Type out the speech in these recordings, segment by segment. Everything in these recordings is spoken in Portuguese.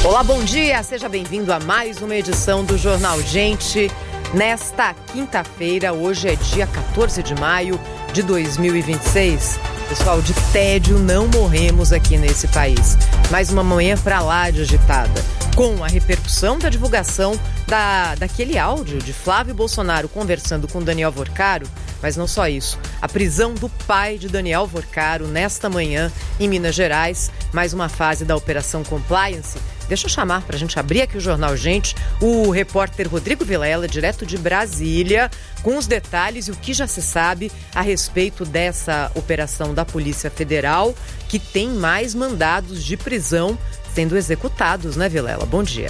Olá, bom dia, seja bem-vindo a mais uma edição do Jornal Gente. Nesta quinta-feira, hoje é dia 14 de maio de 2026. Pessoal, de tédio não morremos aqui nesse país. Mais uma manhã pra lá de agitada, com a repercussão da divulgação daquele áudio de Flávio Bolsonaro conversando com Daniel Vorcaro. Mas não só isso, a prisão do pai de Daniel Vorcaro nesta manhã em Minas Gerais, mais uma fase da Operação Compliance. Deixa eu chamar para a gente abrir aqui o Jornal Gente, o repórter Rodrigo Vilela, direto de Brasília, com os detalhes e o que já se sabe a respeito dessa operação da Polícia Federal, que tem mais mandados de prisão sendo executados, né, Vilela? Bom dia.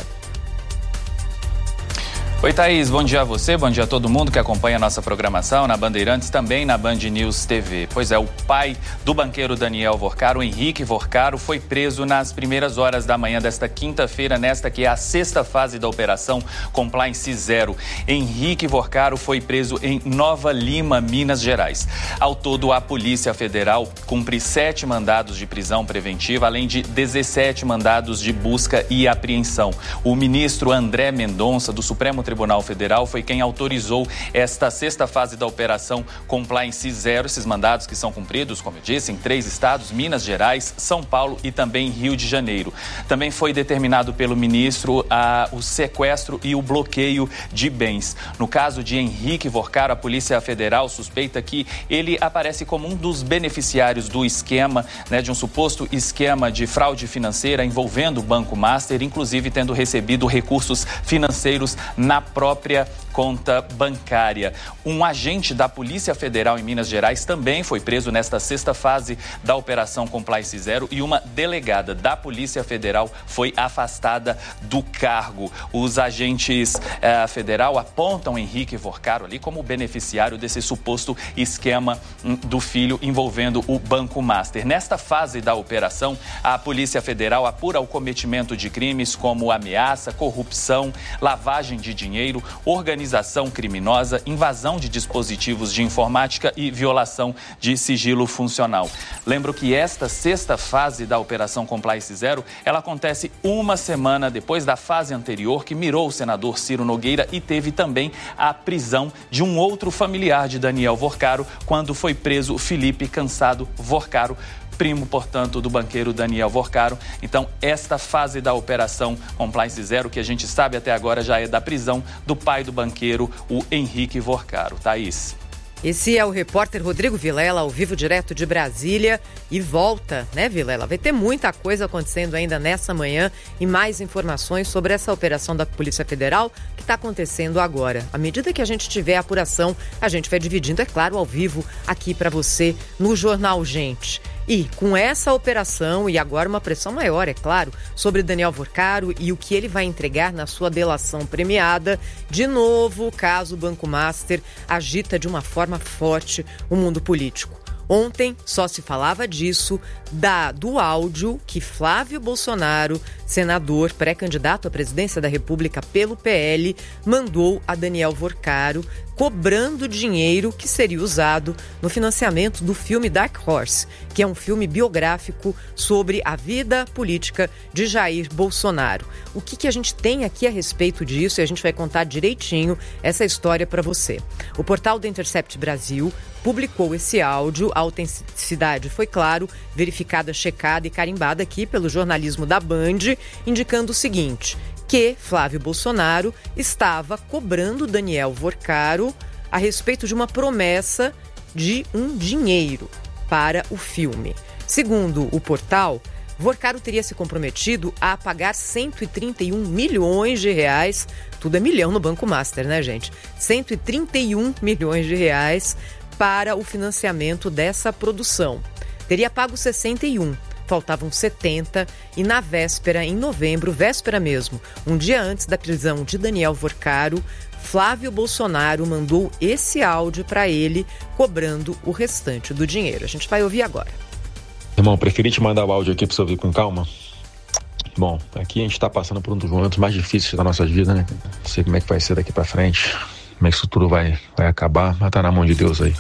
Oi, Thaís, bom dia a você, bom dia a todo mundo que acompanha a nossa programação na Bandeirantes, também na Band News TV. Pois é, o pai do banqueiro Daniel Vorcaro, Henrique Vorcaro, foi preso nas primeiras horas da manhã desta quinta-feira, nesta que é a sexta fase da Operação Compliance Zero. Henrique Vorcaro foi preso em Nova Lima, Minas Gerais. Ao todo, a Polícia Federal cumpre 7 mandados de prisão preventiva, além de 17 mandados de busca e apreensão. O ministro André Mendonça, do Supremo Tribunal Federal, foi quem autorizou esta sexta fase da Operação Compliance Zero. Esses mandados que são cumpridos, como eu disse, em 3 estados, Minas Gerais, São Paulo e também Rio de Janeiro. Também foi determinado pelo ministro o sequestro e o bloqueio de bens. No caso de Henrique Vorcaro, a Polícia Federal suspeita que ele aparece como um dos beneficiários do esquema, de um suposto esquema de fraude financeira envolvendo o Banco Master, inclusive tendo recebido recursos financeiros na própria conta bancária. Um agente da Polícia Federal em Minas Gerais também foi preso nesta sexta fase da Operação Compliance Zero e uma delegada da Polícia Federal foi afastada do cargo. Os agentes federal apontam Henrique Vorcaro ali como beneficiário desse suposto esquema do filho envolvendo o Banco Master. Nesta fase da operação, a Polícia Federal apura o cometimento de crimes como ameaça, corrupção, lavagem de dinheiro, organização criminosa, invasão de dispositivos de informática e violação de sigilo funcional. Lembro que esta sexta fase da Operação Compliance Zero, ela acontece uma semana depois da fase anterior que mirou o senador Ciro Nogueira e teve também a prisão de um outro familiar de Daniel Vorcaro, quando foi preso Felipe Cansado Vorcaro, primo, portanto, do banqueiro Daniel Vorcaro. Então, esta fase da Operação Compliance Zero, que a gente sabe até agora, já é da prisão do pai do banqueiro, o Henrique Vorcaro. Thaís. Esse é o repórter Rodrigo Vilela, ao vivo direto de Brasília. E volta, né, Vilela? Vai ter muita coisa acontecendo ainda nessa manhã e mais informações sobre essa operação da Polícia Federal que está acontecendo agora. À medida que a gente tiver a apuração, a gente vai dividindo, é claro, ao vivo aqui para você no Jornal Gente. E com essa operação e agora uma pressão maior, é claro, sobre Daniel Vorcaro e o que ele vai entregar na sua delação premiada, de novo o caso Banco Master agita de uma forma forte o mundo político. Ontem só se falava disso, do áudio que Flávio Bolsonaro, senador pré-candidato à presidência da República pelo PL, mandou a Daniel Vorcaro, cobrando dinheiro que seria usado no financiamento do filme Dark Horse, que é um filme biográfico sobre a vida política de Jair Bolsonaro. O que a gente tem aqui a respeito disso, e a gente vai contar direitinho essa história para você. O portal do Intercept Brasil publicou esse áudio, a autenticidade foi, claro, verificada, checada e carimbada aqui pelo jornalismo da Band, indicando o seguinte: que Flávio Bolsonaro estava cobrando Daniel Vorcaro a respeito de uma promessa de um dinheiro para o filme. Segundo o portal, Vorcaro teria se comprometido a pagar 131 milhões de reais, tudo é milhão no Banco Master, né, gente? 131 milhões de reais para o financiamento dessa produção. Teria pago 61, faltavam 70 e na véspera, em novembro, véspera mesmo, um dia antes da prisão de Daniel Vorcaro, Flávio Bolsonaro mandou esse áudio para ele, cobrando o restante do dinheiro. A gente vai ouvir agora. Irmão, preferi te mandar o áudio aqui para você ouvir com calma. Bom, aqui a gente está passando por um dos momentos mais difíceis da nossa vida, né? Não sei como é que vai ser daqui para frente, como é que isso tudo vai acabar, mas tá na mão de Deus aí.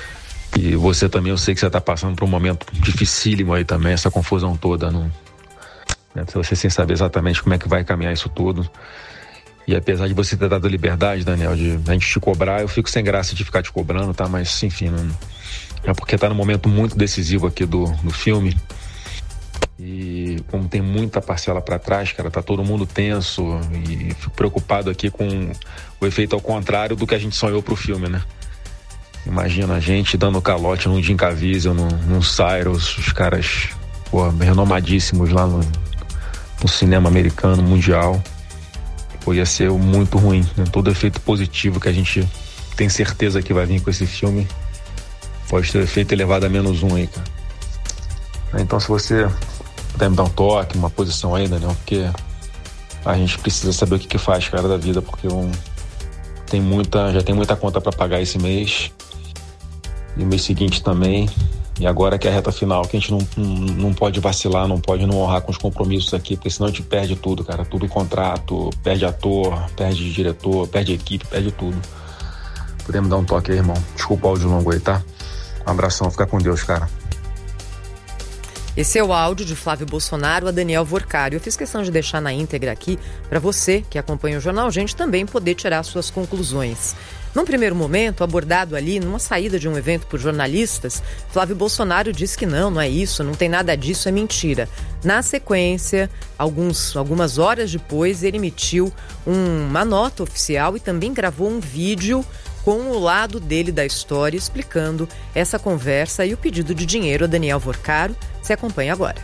E você também, eu sei que você tá passando por um momento dificílimo aí também, essa confusão toda. né? Você sem saber exatamente como é que vai caminhar isso tudo. E apesar de você ter dado a liberdade, Daniel, de a gente te cobrar, eu fico sem graça de ficar te cobrando, tá? Mas, enfim, não... é porque tá num momento muito decisivo aqui do filme. E como tem muita parcela para trás, cara, tá todo mundo tenso e fico preocupado aqui com o efeito ao contrário do que a gente sonhou pro filme, né? Imagina a gente dando calote num Jim Caviezel, num Cyrus, os caras, pô, renomadíssimos lá no cinema americano, mundial. Pô, ia ser muito ruim, né? Todo efeito positivo que a gente tem certeza que vai vir com esse filme pode ter efeito elevado a -1 aí, cara. Então, se você puder me dar um toque, uma posição aí, Daniel, porque a gente precisa saber o que faz, cara, da vida, porque já tem muita conta para pagar esse mês e o mês seguinte também, e agora que é a reta final, que a gente não pode vacilar, não pode não honrar com os compromissos aqui, porque senão a gente perde tudo, cara, tudo contrato, perde ator, perde diretor, perde equipe, perde tudo. Podemos dar um toque aí, irmão? Desculpa o áudio longo aí, tá? Um abração, fica com Deus, cara. Esse é o áudio de Flávio Bolsonaro a Daniel Vorcário. Eu fiz questão de deixar na íntegra aqui para você que acompanha o Jornal Gente também poder tirar suas conclusões. Num primeiro momento, abordado ali numa saída de um evento por jornalistas, Flávio Bolsonaro disse que não é isso, não tem nada disso, é mentira. Na sequência, algumas horas depois, ele emitiu uma nota oficial e também gravou um vídeo com o lado dele da história, explicando essa conversa e o pedido de dinheiro a Daniel Vorcário. Você acompanha agora.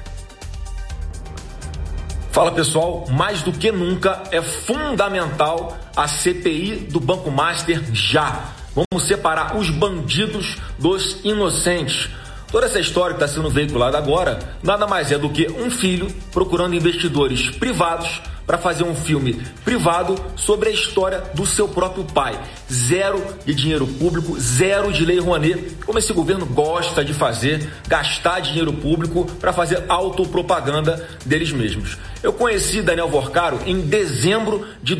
Fala, pessoal, mais do que nunca é fundamental a CPI do Banco Master já. Vamos separar os bandidos dos inocentes. Toda essa história que está sendo veiculada agora nada mais é do que um filho procurando investidores privados para fazer um filme privado sobre a história do seu próprio pai. Zero de dinheiro público, zero de lei Rouanet, como esse governo gosta de fazer, gastar dinheiro público para fazer autopropaganda deles mesmos. Eu conheci Daniel Vorcário em dezembro de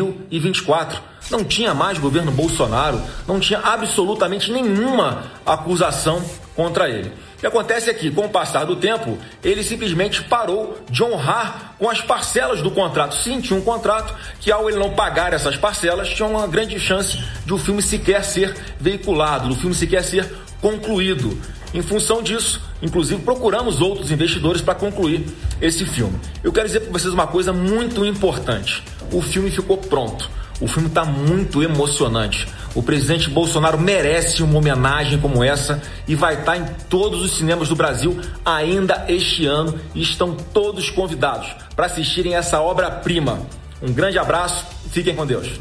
2024. Não tinha mais governo Bolsonaro, não tinha absolutamente nenhuma acusação contra ele. O que acontece é que, com o passar do tempo, ele simplesmente parou de honrar com as parcelas do contrato. Sim, tinha um contrato que, ao ele não pagar essas parcelas, tinha uma grande chance de o filme sequer ser veiculado, do filme sequer ser concluído. Em função disso, inclusive, procuramos outros investidores para concluir esse filme. Eu quero dizer para vocês uma coisa muito importante. O filme ficou pronto. O filme está muito emocionante. O presidente Bolsonaro merece uma homenagem como essa e vai estar em todos os cinemas do Brasil ainda este ano e estão todos convidados para assistirem essa obra-prima. Um grande abraço, fiquem com Deus.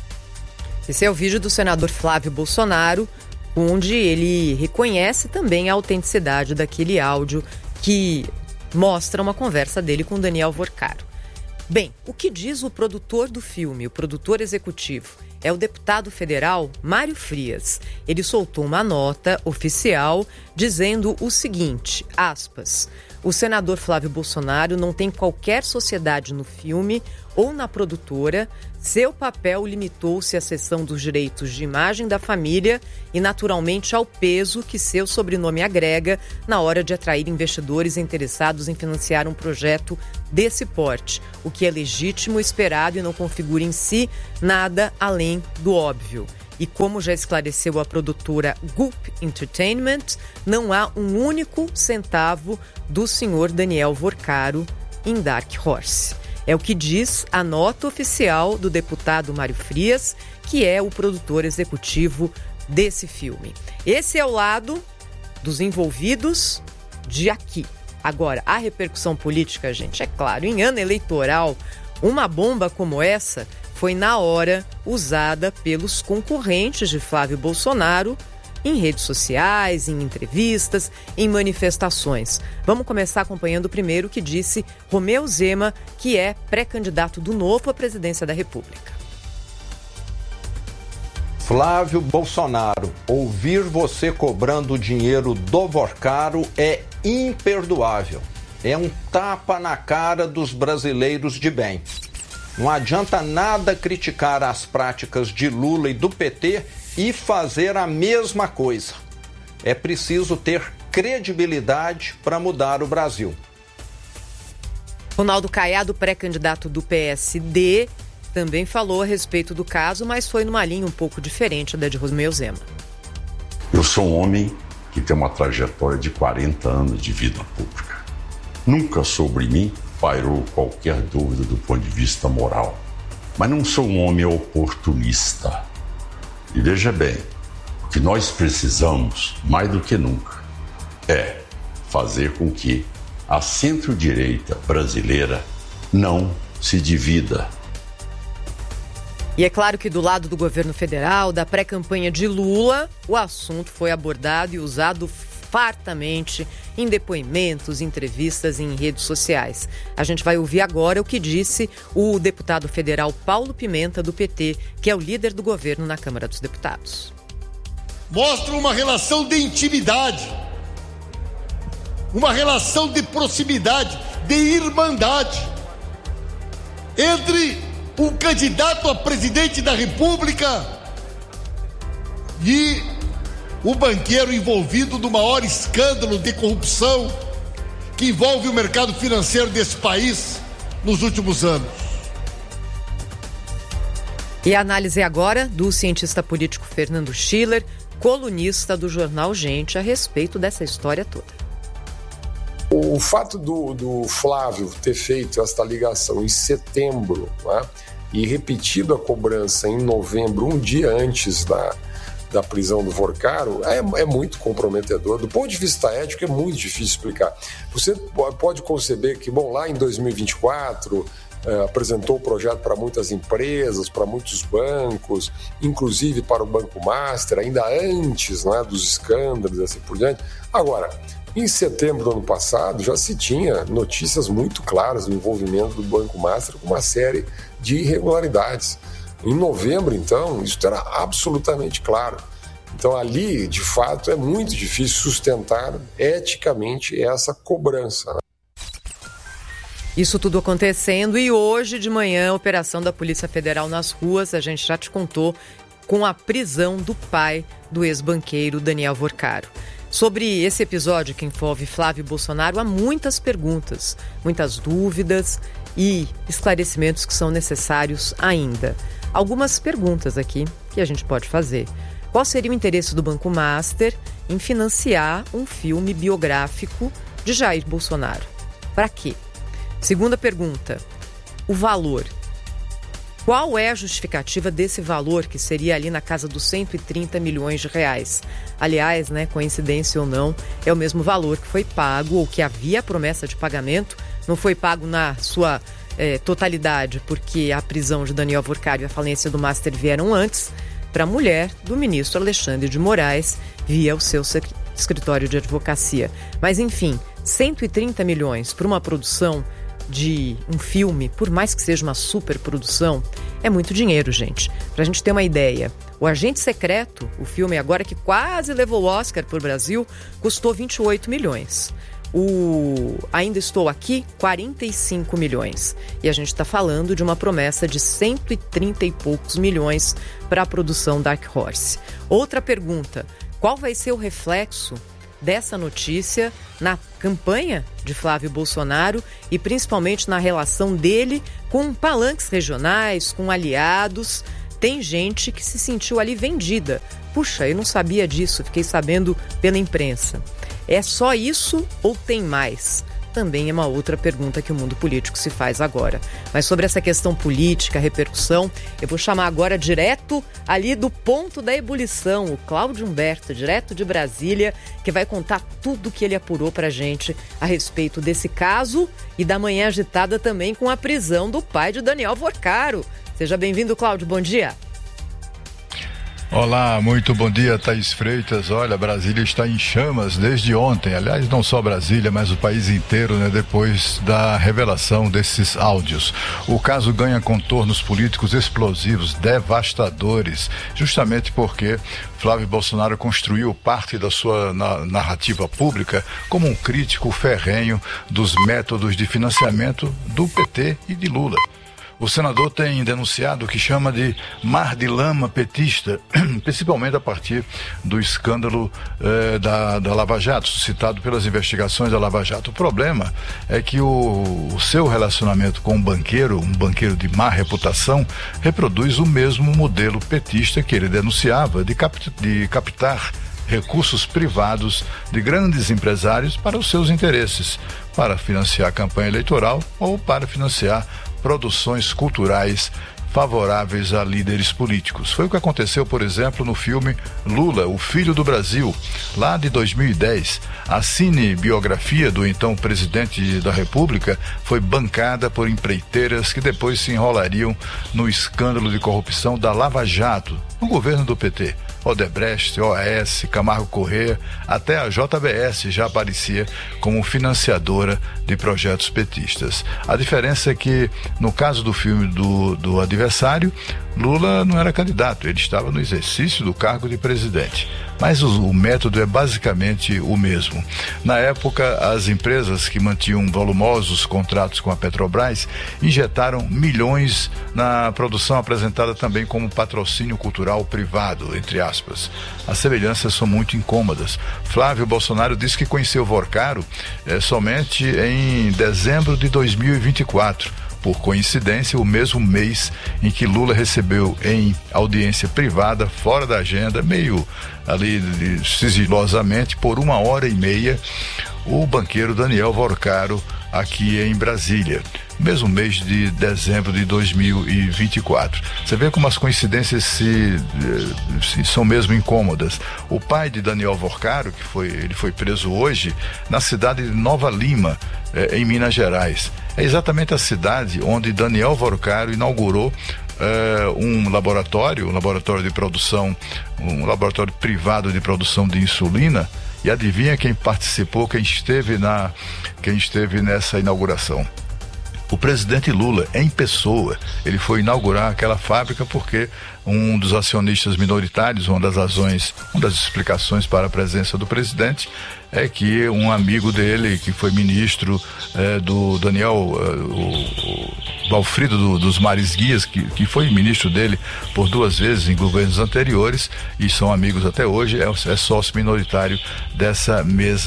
Esse é o vídeo do senador Flávio Bolsonaro, onde ele reconhece também a autenticidade daquele áudio que mostra uma conversa dele com Daniel Vorcário. Bem, o que diz o produtor do filme, o produtor executivo? É o deputado federal Mário Frias. Ele soltou uma nota oficial dizendo o seguinte, aspas, o senador Flávio Bolsonaro não tem qualquer sociedade no filme ou na produtora. Seu papel limitou-se à cessão dos direitos de imagem da família e, naturalmente, ao peso que seu sobrenome agrega na hora de atrair investidores interessados em financiar um projeto desse porte, o que é legítimo, esperado e não configura em si nada além do óbvio. E como já esclareceu a produtora Goop Entertainment, não há um único centavo do senhor Daniel Vorcário em Dark Horse. É o que diz a nota oficial do deputado Mário Frias, que é o produtor executivo desse filme. Esse é o lado dos envolvidos de aqui. Agora, a repercussão política, gente, é claro, em ano eleitoral, uma bomba como essa foi na hora usada pelos concorrentes de Flávio Bolsonaro em redes sociais, em entrevistas, em manifestações. Vamos começar acompanhando primeiro o que disse Romeu Zema, que é pré-candidato do Novo à presidência da República. Flávio Bolsonaro, ouvir você cobrando dinheiro do Vorcário é imperdoável. É um tapa na cara dos brasileiros de bem. Não adianta nada criticar as práticas de Lula e do PT e fazer a mesma coisa. É preciso ter credibilidade para mudar o Brasil. Ronaldo Caiado, pré-candidato do PSD, também falou a respeito do caso, mas foi numa linha um pouco diferente da de Romeu Zema. Eu sou um homem que tem uma trajetória de 40 anos de vida pública. Nunca sobre mim pairou qualquer dúvida do ponto de vista moral. Mas não sou um homem oportunista. E veja bem, o que nós precisamos, mais do que nunca, é fazer com que a centro-direita brasileira não se divida. E é claro que do lado do governo federal, da pré-campanha de Lula, o assunto foi abordado e usado fartamente em depoimentos, entrevistas e em redes sociais. A gente vai ouvir agora o que disse o deputado federal Paulo Pimenta, do PT, que é o líder do governo na Câmara dos Deputados. Mostra uma relação de intimidade, uma relação de proximidade, de irmandade entre um candidato a presidente da República e o banqueiro envolvido no maior escândalo de corrupção que envolve o mercado financeiro desse país nos últimos anos. E a análise agora do cientista político Fernando Schiller, colunista do jornal Gente, a respeito dessa história toda. O fato do Flávio ter feito esta ligação em setembro, né, e repetido a cobrança em novembro, um dia antes da prisão do Vorcaro, é muito comprometedor. Do ponto de vista ético, é muito difícil explicar. Você pode conceber que, lá em 2024, apresentou o projeto para muitas empresas, para muitos bancos, inclusive para o Banco Master, ainda antes, né, dos escândalos e assim por diante. Agora, em setembro do ano passado, já se tinha notícias muito claras do envolvimento do Banco Master com uma série de irregularidades. Em novembro, então, isso era absolutamente claro. Então, ali, de fato, é muito difícil sustentar eticamente essa cobrança. Isso tudo acontecendo e hoje de manhã, a operação da Polícia Federal nas ruas, a gente já te contou, com a prisão do pai do ex-banqueiro Daniel Vorcaro. Sobre esse episódio que envolve Flávio Bolsonaro, há muitas perguntas, muitas dúvidas e esclarecimentos que são necessários ainda. Algumas perguntas aqui que a gente pode fazer. Qual seria o interesse do Banco Master em financiar um filme biográfico de Jair Bolsonaro? Para quê? Segunda pergunta, o valor. Qual é a justificativa desse valor, que seria ali na casa dos 130 milhões de reais? Aliás, coincidência ou não, é o mesmo valor que foi pago, ou que havia a promessa de pagamento, não foi pago na sua totalidade, porque a prisão de Daniel Vorcaro e a falência do Master vieram antes, para a mulher do ministro Alexandre de Moraes, via o seu escritório de advocacia. Mas, enfim, 130 milhões para uma produção de um filme, por mais que seja uma superprodução, é muito dinheiro, gente. Pra gente ter uma ideia, o Agente Secreto, o filme agora que quase levou o Oscar pro Brasil, custou 28 milhões. O Ainda Estou Aqui, 45 milhões. E a gente está falando de uma promessa de 130 e poucos milhões para a produção Dark Horse. Outra pergunta, qual vai ser o reflexo dessa notícia na campanha de Flávio Bolsonaro e principalmente na relação dele com palanques regionais, com aliados? Tem gente que se sentiu ali vendida. Puxa, eu não sabia disso, fiquei sabendo pela imprensa. É só isso ou tem mais? Também é uma outra pergunta que o mundo político se faz agora. Mas sobre essa questão política, repercussão, eu vou chamar agora direto ali do ponto da ebulição, o Cláudio Humberto, direto de Brasília, que vai contar tudo que ele apurou pra gente a respeito desse caso e da manhã agitada também com a prisão do pai de Daniel Vorcaro. Seja bem-vindo, Cláudio, bom dia. Olá, muito bom dia, Thaís Freitas. Olha, Brasília está em chamas desde ontem. Aliás, não só Brasília, mas o país inteiro, depois da revelação desses áudios. O caso ganha contornos políticos explosivos, devastadores, justamente porque Flávio Bolsonaro construiu parte da sua narrativa pública como um crítico ferrenho dos métodos de financiamento do PT e de Lula. O senador tem denunciado o que chama de mar de lama petista, principalmente a partir do escândalo da Lava Jato, suscitado pelas investigações da Lava Jato. O problema é que o seu relacionamento com um banqueiro de má reputação, reproduz o mesmo modelo petista que ele denunciava de captar recursos privados de grandes empresários para os seus interesses, para financiar a campanha eleitoral ou para financiar produções culturais favoráveis a líderes políticos. Foi o que aconteceu, por exemplo, no filme Lula, o Filho do Brasil, lá de 2010. A cinebiografia do então presidente da República foi bancada por empreiteiras que depois se enrolariam no escândalo de corrupção da Lava Jato, no governo do PT. Odebrecht, OAS, Camargo Corrêa, até a JBS já aparecia como financiadora de projetos petistas. A diferença é que, no caso do filme do adversário, Lula não era candidato, ele estava no exercício do cargo de presidente. Mas o método é basicamente o mesmo. Na época, as empresas que mantinham volumosos contratos com a Petrobras injetaram milhões na produção apresentada também como patrocínio cultural privado, entre aspas. As semelhanças são muito incômodas. Flávio Bolsonaro disse que conheceu Vorcaro somente em dezembro de 2024. Por coincidência, o mesmo mês em que Lula recebeu em audiência privada, fora da agenda, meio ali sigilosamente, por 1h30, o banqueiro Daniel Vorcaro, aqui em Brasília. Mesmo mês de dezembro de 2024. Você vê como as coincidências são mesmo incômodas. O pai de Daniel Vorcaro, ele foi preso hoje na cidade de Nova Lima, em Minas Gerais. É exatamente a cidade onde Daniel Vorcaro inaugurou um laboratório de produção, um laboratório privado de produção de insulina. E adivinha quem participou, quem esteve nessa inauguração? O presidente Lula, em pessoa. Ele foi inaugurar aquela fábrica porque um dos acionistas minoritários, uma das explicações para a presença do presidente é que um amigo dele, que foi ministro do Daniel, o Valfrido dos Mares Guias, que foi ministro dele por 2 vezes em governos anteriores e são amigos até hoje, é sócio minoritário dessa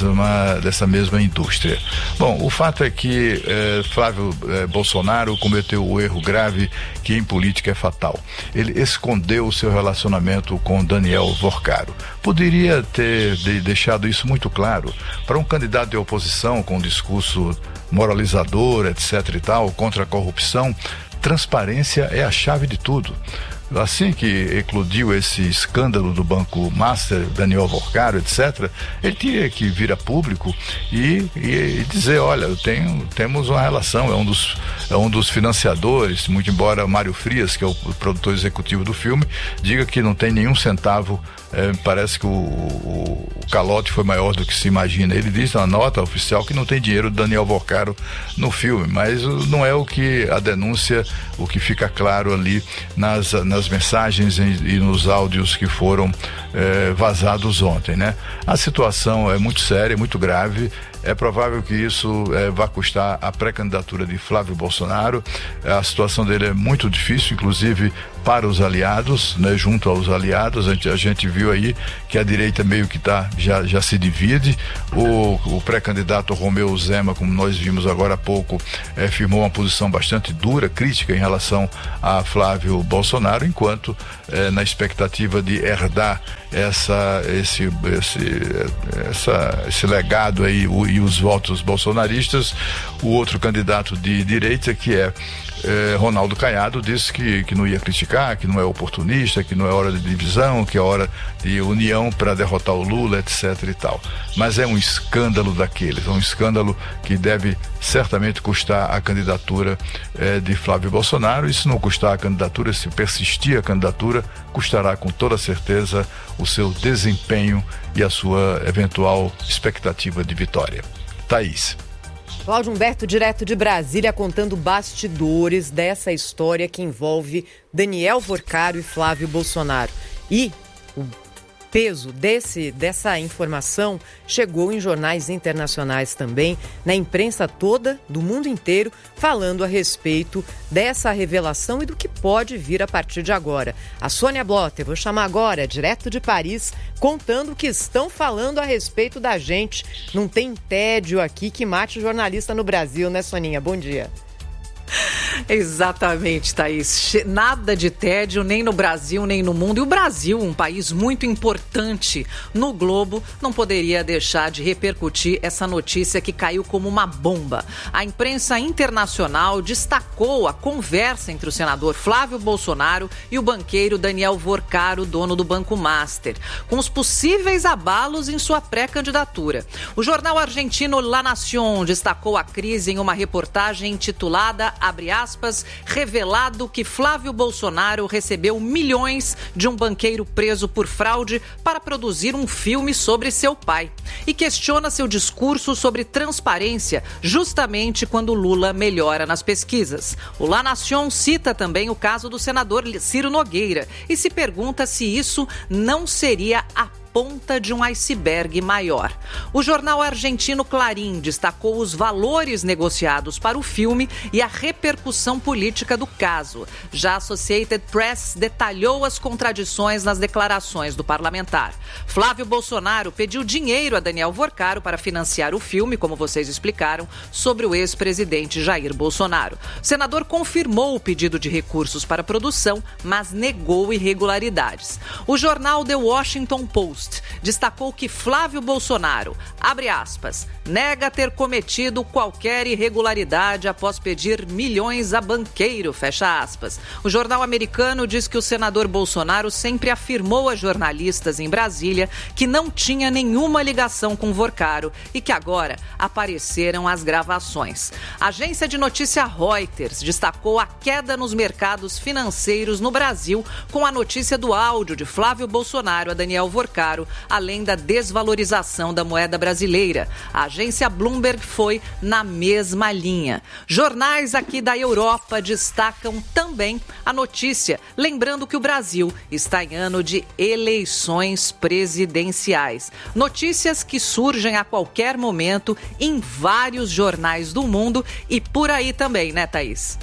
mesma indústria. Bom, o fato é que Flávio Bolsonaro cometeu o erro grave que em política é fatal. Ele escondeu o seu relacionamento com Daniel Vorcaro. Poderia ter deixado isso muito claro para um candidato de oposição com um discurso moralizador, etc. e tal, contra a corrupção. Transparência é a chave de tudo. Assim que eclodiu esse escândalo do Banco Master, Daniel Vorcaro, etc., ele tinha que vir a público e dizer, olha, temos uma relação, é um dos financiadores, muito embora Mário Frias, que é o produtor executivo do filme, diga que não tem nenhum centavo, parece que o calote foi maior do que se imagina. Ele diz na nota oficial que não tem dinheiro do Daniel Vorcaro no filme, mas não é o que a denúncia, o que fica claro ali nas mensagens e nos áudios que foram vazados ontem, né? A situação é muito séria, muito grave. É provável que isso vá custar a pré-candidatura de Flávio Bolsonaro. A situação dele é muito difícil, inclusive para os aliados, né? Junto aos aliados, a gente viu aí que a direita meio que já se divide. O pré-candidato Romeu Zema, como nós vimos agora há pouco, firmou uma posição bastante dura, crítica em relação a Flávio Bolsonaro, enquanto na expectativa de herdar esse legado aí e os votos bolsonaristas, o outro candidato de direita, que é Ronaldo Caiado, disse que não ia criticar, que não é oportunista, que não é hora de divisão, que é hora de união para derrotar o Lula, etc. e tal. Mas é um escândalo daqueles, um escândalo que deve certamente custar a candidatura de Flávio Bolsonaro. E se não custar a candidatura, se persistir a candidatura, custará com toda certeza o seu desempenho e a sua eventual expectativa de vitória. Thaís. Cláudio Humberto, direto de Brasília, contando bastidores dessa história que envolve Daniel Vorcaro e Flávio Bolsonaro. E o peso dessa informação chegou em jornais internacionais também, na imprensa toda do mundo inteiro, falando a respeito dessa revelação e do que pode vir a partir de agora. A Sônia Blotter, vou chamar agora, direto de Paris, contando o que estão falando a respeito da gente. Não tem tédio aqui que mate o jornalista no Brasil, né, Soninha? Bom dia. Exatamente, Thaís. Nada de tédio, nem no Brasil, nem no mundo. E o Brasil, um país muito importante no globo, não poderia deixar de repercutir essa notícia que caiu como uma bomba. A imprensa internacional destacou a conversa entre o senador Flávio Bolsonaro e o banqueiro Daniel Vorcaro, dono do Banco Master, com os possíveis abalos em sua pré-candidatura. O jornal argentino La Nación destacou a crise em uma reportagem intitulada, abre aspas, revelado que Flávio Bolsonaro recebeu milhões de um banqueiro preso por fraude para produzir um filme sobre seu pai. E questiona seu discurso sobre transparência justamente quando Lula melhora nas pesquisas. O La Nación cita também o caso do senador Ciro Nogueira e se pergunta se isso não seria a ponta de um iceberg maior. O jornal argentino Clarín destacou os valores negociados para o filme e a repercussão política do caso. Já a Associated Press detalhou as contradições nas declarações do parlamentar. Flávio Bolsonaro pediu dinheiro a Daniel Vorcaro para financiar o filme, como vocês explicaram, sobre o ex-presidente Jair Bolsonaro. O senador confirmou o pedido de recursos para a produção, mas negou irregularidades. O jornal The Washington Post destacou que Flávio Bolsonaro, abre aspas, nega ter cometido qualquer irregularidade após pedir milhões a banqueiro, fecha aspas. O jornal americano diz que o senador Bolsonaro sempre afirmou a jornalistas em Brasília que não tinha nenhuma ligação com Vorcaro e que agora apareceram as gravações. A agência de notícia Reuters destacou a queda nos mercados financeiros no Brasil com a notícia do áudio de Flávio Bolsonaro a Daniel Vorcaro, além da desvalorização da moeda brasileira. A agência Bloomberg foi na mesma linha. Jornais aqui da Europa destacam também a notícia, lembrando que o Brasil está em ano de eleições presidenciais. Notícias que surgem a qualquer momento em vários jornais do mundo e por aí também, né, Thaís?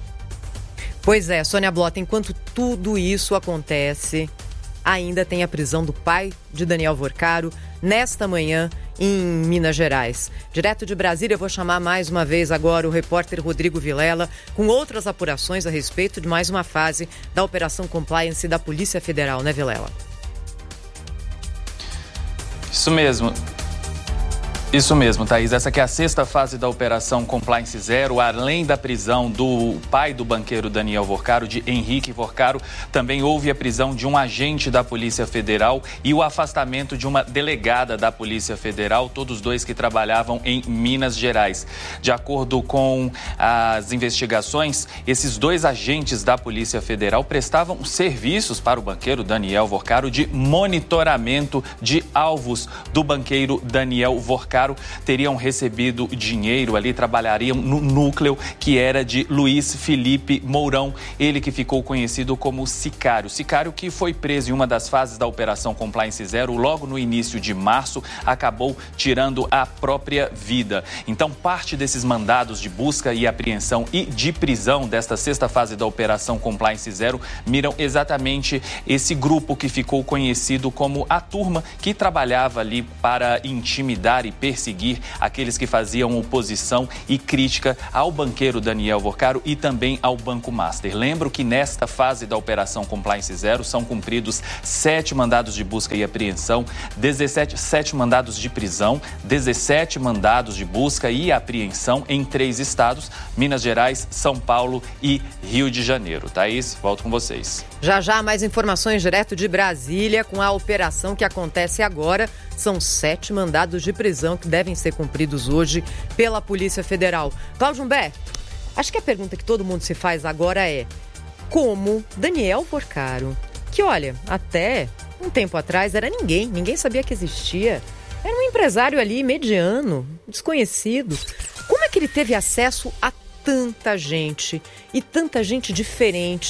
Pois é, Sônia Blotter, enquanto tudo isso acontece, ainda tem a prisão do pai de Daniel Vorcaro nesta manhã em Minas Gerais. Direto de Brasília, eu vou chamar mais uma vez agora o repórter Rodrigo Vilela com outras apurações a respeito de mais uma fase da Operação Compliance da Polícia Federal, né, Vilela? Isso mesmo, Thaís. Essa que é a sexta fase da Operação Compliance Zero. Além da prisão do pai do banqueiro Daniel Vorcaro, de Henrique Vorcaro, também houve a prisão de um agente da Polícia Federal e o afastamento de uma delegada da Polícia Federal, todos dois que trabalhavam em Minas Gerais. De acordo com as investigações, esses dois agentes da Polícia Federal prestavam serviços para o banqueiro Daniel Vorcaro de monitoramento de alvos do banqueiro Daniel Vorcaro. Teriam recebido dinheiro ali, trabalhariam no núcleo que era de Luiz Felipe Mourão, ele que ficou conhecido como Sicário. Sicário que foi preso em uma das fases da Operação Compliance Zero, logo no início de março, acabou tirando a própria vida. Então, parte desses mandados de busca e apreensão e de prisão desta sexta fase da Operação Compliance Zero miram exatamente esse grupo que ficou conhecido como a turma que trabalhava ali para intimidar e perseguir aqueles que faziam oposição e crítica ao banqueiro Daniel Vorcaro e também ao Banco Master. Lembro que nesta fase da Operação Compliance Zero são cumpridos 7 mandados de busca e apreensão, 7 mandados de prisão, 17 mandados de busca e apreensão em 3 estados, Minas Gerais, São Paulo e Rio de Janeiro. Thaís, volto com vocês. Já mais informações direto de Brasília com a operação que acontece agora. São 7 mandados de prisão que devem ser cumpridos hoje pela Polícia Federal. Cláudio Humberto, acho que a pergunta que todo mundo se faz agora é como Daniel Vorcaro, que olha, até um tempo atrás era ninguém sabia que existia, era um empresário ali mediano, desconhecido, como é que ele teve acesso a tanta gente e tanta gente diferente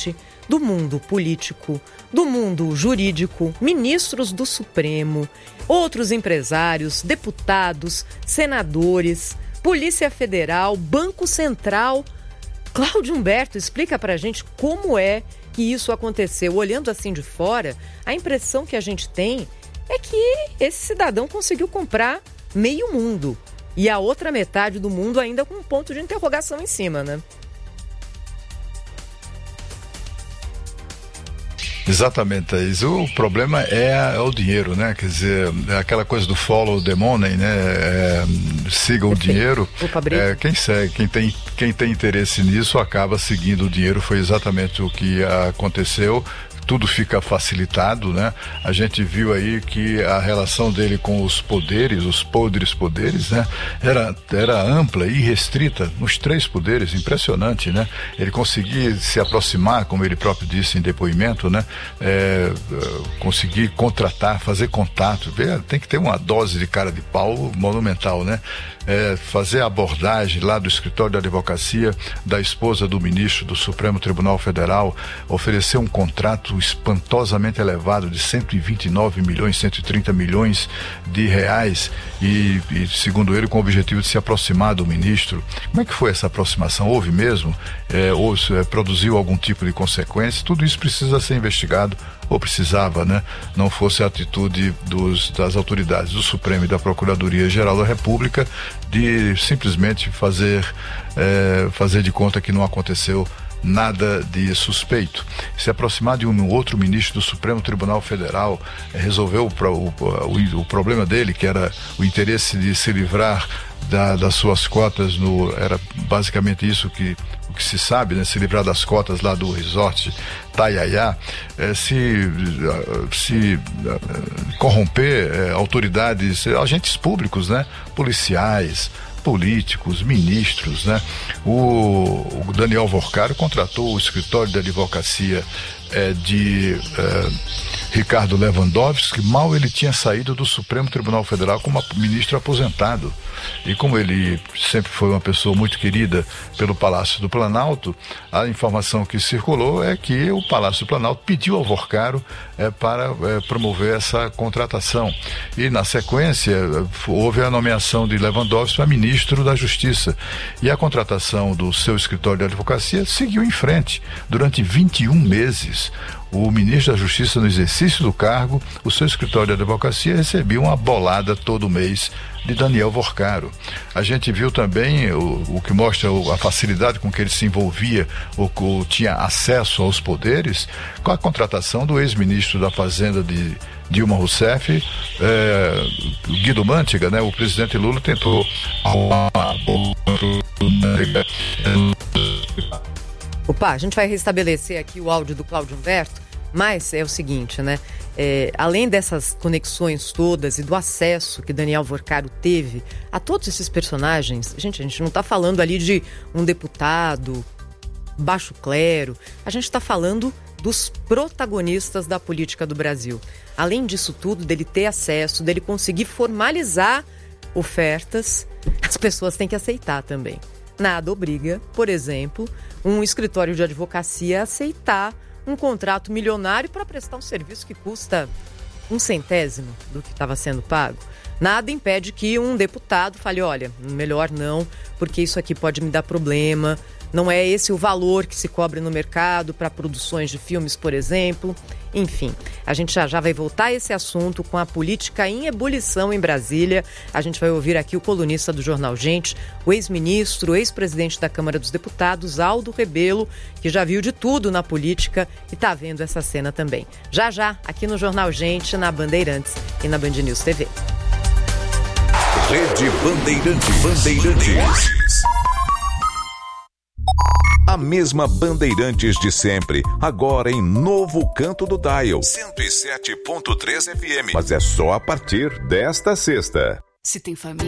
do mundo político, do mundo jurídico, ministros do Supremo, outros empresários, deputados, senadores, Polícia Federal, Banco Central. Cláudio Humberto, explica pra gente como é que isso aconteceu. Olhando assim de fora, a impressão que a gente tem é que esse cidadão conseguiu comprar meio mundo e a outra metade do mundo ainda com um ponto de interrogação em cima, né? Exatamente, Thaís. O problema é o dinheiro, né? Quer dizer, é aquela coisa do follow the money, né? Siga o dinheiro. Quem tem interesse nisso acaba seguindo o dinheiro. Foi exatamente o que aconteceu. Tudo fica facilitado, né? A gente viu aí que a relação dele com os poderes, os podres poderes, né? Era ampla e restrita nos 3 poderes, impressionante, né? Ele conseguia se aproximar, como ele próprio disse em depoimento, né? Conseguir contratar, fazer contato, tem que ter uma dose de cara de pau monumental, né? Fazer a abordagem lá do escritório de advocacia da esposa do ministro do Supremo Tribunal Federal, oferecer um contrato espantosamente elevado de 129 milhões, 130 milhões de reais e segundo ele, com o objetivo de se aproximar do ministro. Como é que foi essa aproximação? Houve mesmo? Produziu algum tipo de consequência? Tudo isso precisa ser investigado, ou precisava, né? Não fosse a atitude das autoridades do Supremo e da Procuradoria-Geral da República de simplesmente fazer de conta que não aconteceu nada de suspeito. Se aproximar de um outro ministro do Supremo Tribunal Federal, resolveu o problema dele, que era o interesse de se livrar das suas cotas, era basicamente isso que se sabe, né? Se livrar das cotas lá do resort Taiaiá, se corromper autoridades, agentes públicos, né? Policiais, políticos, ministros, né? O Daniel Vorcaro contratou o escritório de advocacia de Ricardo Lewandowski, mal ele tinha saído do Supremo Tribunal Federal como ministro aposentado. E como ele sempre foi uma pessoa muito querida pelo Palácio do Planalto, a informação que circulou é que o Palácio do Planalto pediu ao Vorcaro para promover essa contratação. E na sequência houve a nomeação de Lewandowski para ministro da Justiça. E a contratação do seu escritório de advocacia seguiu em frente durante 21 meses. O ministro da Justiça, no exercício do cargo, o seu escritório de advocacia recebia uma bolada todo mês de Daniel Vorcaro. A gente viu também o que mostra a facilidade com que ele se envolvia ou tinha acesso aos poderes com a contratação do ex-ministro da Fazenda de Dilma Rousseff, Guido Mantega, né? O presidente Lula tentou Opa, a gente vai restabelecer aqui o áudio do Cláudio Humberto, mas é o seguinte, né? Além dessas conexões todas e do acesso que Daniel Vorcaro teve a todos esses personagens, a gente não está falando ali de um deputado, baixo clero, a gente está falando dos protagonistas da política do Brasil. Além disso tudo, dele ter acesso, dele conseguir formalizar ofertas, as pessoas têm que aceitar também. Nada obriga, por exemplo, um escritório de advocacia a aceitar um contrato milionário para prestar um serviço que custa 1/100 do que estava sendo pago. Nada impede que um deputado fale, olha, melhor não, porque isso aqui pode me dar problema, não é esse o valor que se cobra no mercado para produções de filmes, por exemplo. Enfim, a gente já vai voltar a esse assunto com a política em ebulição em Brasília. A gente vai ouvir aqui o colunista do Jornal Gente, o ex-ministro, ex-presidente da Câmara dos Deputados, Aldo Rebelo, que já viu de tudo na política e está vendo essa cena também. Já, aqui no Jornal Gente, na Bandeirantes e na Band News TV. Rede Bandeirantes. A mesma Bandeirantes de sempre, agora em novo canto do dial. 107.3 FM. Mas é só a partir desta sexta. Se tem família...